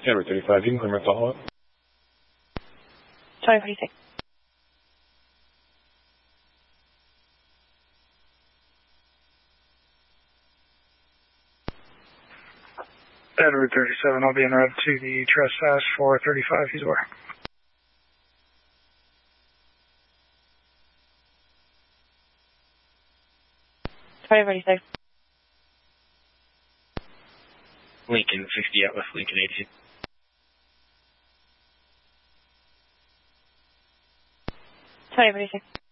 Edward 35, you can clear my follow-up. 2046. Edward 37, I'll be en route to the trespass for 35, he's aware. Lincoln 50 out with Lincoln 82. 2046.